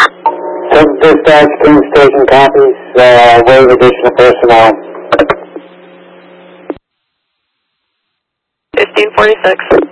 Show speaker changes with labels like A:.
A: Dispatch, King Station copies, wave additional personnel.
B: 1546.